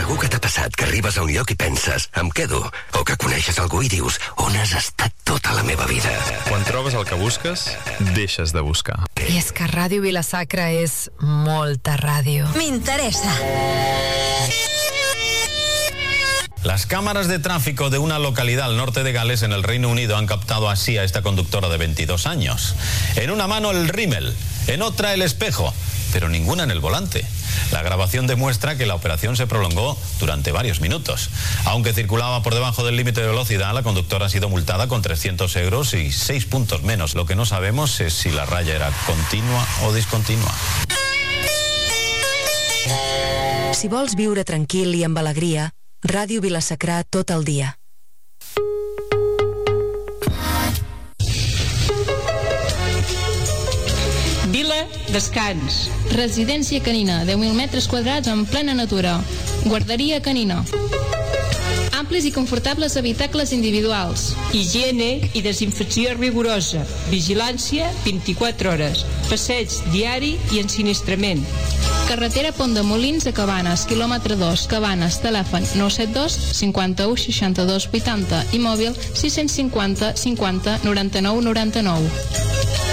Segur que t'ha passat que arribes a un lloc i penses, em quedo, o que coneixes algú i dius, on has estat tota la meva vida? Quan trobes el que busques, deixes de buscar. I és que Ràdio Vila-sacra és molta ràdio. M'interessa. Las cámaras de tráfico de una localidad al norte de Gales, en el Reino Unido, han captado así a esta conductora de 22 años. En una mano el rímel, en otra el espejo, pero ninguna en el volante. La grabación demuestra que la operación se prolongó durante varios minutos. Aunque circulaba por debajo del límite de velocidad, la conductora ha sido multada con 300 euros y 6 puntos menos. Lo que no sabemos es si la raya era continua o discontinua. Si vols viure tranquil i amb alegria, Ràdio Vila-sacra tot el dia. Vila Descans. Residència canina, 10.000 metres quadrats en plena natura. Guarderia canina. Amplis i confortables habitacles individuals. Higiene i desinfecció rigorosa. Vigilància 24 hores. Passeig diari i ensinistrament. Carretera Pont de Molins a Cabanes, quilòmetre 2, Cabanes, telèfon 972 51 62 80 i mòbil 650 50 99 99.